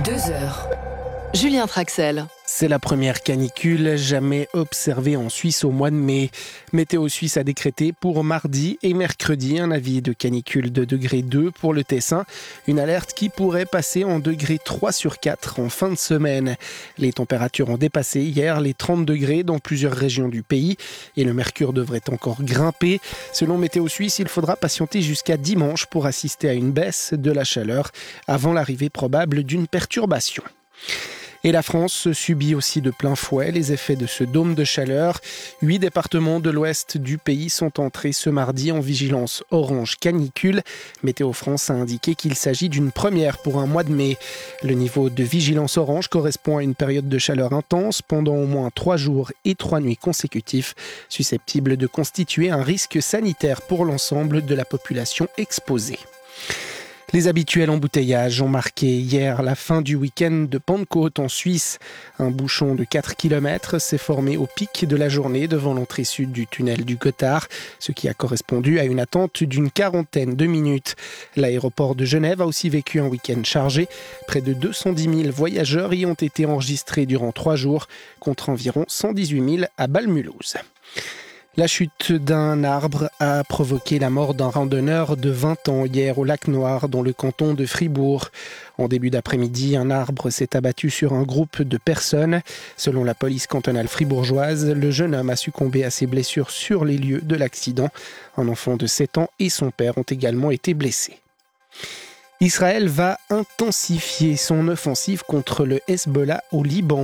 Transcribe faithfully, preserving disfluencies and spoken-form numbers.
Deux heures. Julien Traxel. C'est la première canicule jamais observée en Suisse au mois de mai. Météo Suisse a décrété pour mardi et mercredi un avis de canicule de degré deux pour le Tessin. Une alerte qui pourrait passer en degré trois sur quatre en fin de semaine. Les températures ont dépassé hier les trente degrés dans plusieurs régions du pays et le mercure devrait encore grimper. Selon Météo Suisse, il faudra patienter jusqu'à dimanche pour assister à une baisse de la chaleur avant l'arrivée probable d'une perturbation. Et la France subit aussi de plein fouet les effets de ce dôme de chaleur. Huit départements de l'ouest du pays sont entrés ce mardi en vigilance orange canicule. Météo France a indiqué qu'il s'agit d'une première pour un mois de mai. Le niveau de vigilance orange correspond à une période de chaleur intense pendant au moins trois jours et trois nuits consécutifs, susceptible de constituer un risque sanitaire pour l'ensemble de la population exposée. Les habituels embouteillages ont marqué hier la fin du week-end de Pentecôte en Suisse. Un bouchon de quatre kilomètres s'est formé au pic de la journée devant l'entrée sud du tunnel du Gothard, ce qui a correspondu à une attente d'une quarantaine de minutes. L'aéroport de Genève a aussi vécu un week-end chargé. Près de deux cent dix mille voyageurs y ont été enregistrés durant trois jours, contre environ cent dix-huit mille à Bâle-Mulhouse. La chute d'un arbre a provoqué la mort d'un randonneur de vingt ans hier au lac Noir, dans le canton de Fribourg. En début d'après-midi, un arbre s'est abattu sur un groupe de personnes. Selon la police cantonale fribourgeoise, le jeune homme a succombé à ses blessures sur les lieux de l'accident. Un enfant de sept ans et son père ont également été blessés. Israël va intensifier son offensive contre le Hezbollah au Liban.